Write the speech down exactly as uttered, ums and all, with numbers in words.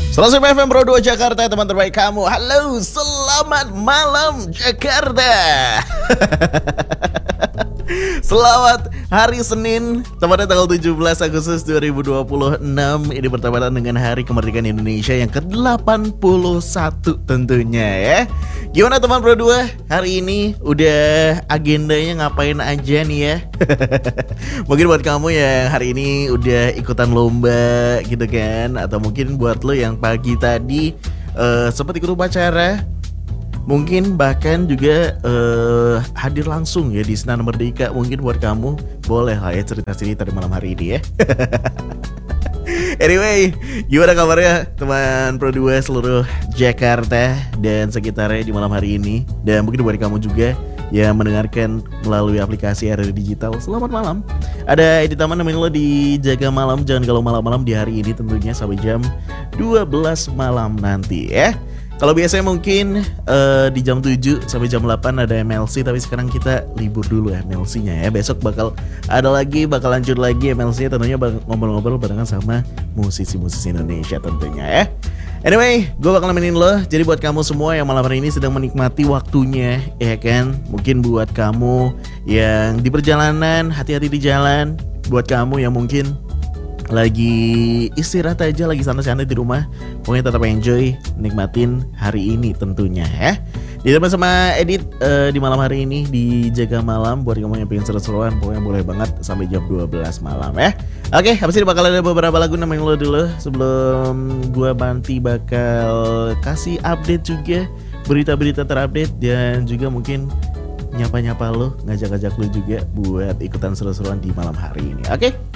seratus F M Pro dua Jakarta, teman terbaik kamu. Halo, selamat malam Jakarta. Selamat hari Senin, tepatnya tanggal tujuh belas Agustus dua ribu dua puluh enam. Ini bertepatan dengan hari kemerdekaan Indonesia yang ke delapan puluh satu tentunya ya. Gimana teman Pro dua? Hari ini udah agendanya ngapain aja nih ya? Mungkin buat kamu yang hari ini udah ikutan lomba gitu kan, atau mungkin buat lo yang pagi tadi uh, sempat ikut upacara, mungkin bahkan juga uh, hadir langsung ya di Istana Merdeka. Mungkin buat kamu boleh lah ya cerita-cerita di malam hari ini ya. Anyway, gimana kabarnya teman Pro dua seluruh Jakarta dan sekitarnya di malam hari ini? Dan mungkin buat kamu juga yang mendengarkan melalui aplikasi R R Digital, selamat malam. Ada Edi Taman nemenin lo di Jaga Malam. Jangan kalau malam-malam di hari ini tentunya sampai jam dua belas malam nanti ya. Kalau biasanya mungkin uh, di jam tujuh sampai jam delapan ada M L C, tapi sekarang kita libur dulu M L C-nya ya. Besok bakal ada lagi, bakal lanjut lagi M L C-nya, tentunya ngobrol-ngobrol barengan sama musisi-musisi Indonesia tentunya ya. Anyway, gue bakal nemenin lo. Jadi buat kamu semua yang malam hari ini sedang menikmati waktunya, ya kan? Mungkin buat kamu yang di perjalanan, hati-hati di jalan. Buat kamu yang mungkin lagi istirahat aja, lagi santai-santai di rumah, pokoknya tetap enjoy, nikmatin hari ini tentunya ya. Ditemani sama Edit uh, di malam hari ini di Jaga Malam. Buat kamu yang pengen seru-seruan, pokoknya boleh banget sampai jam dua belas malam ya. Oke, habis ini bakal ada beberapa lagu nemenin lo dulu sebelum gua Banti bakal kasih update juga, berita-berita terupdate, dan juga mungkin nyapa-nyapa lo, ngajak-ngajak lo juga buat ikutan seru-seruan di malam hari ini. Oke?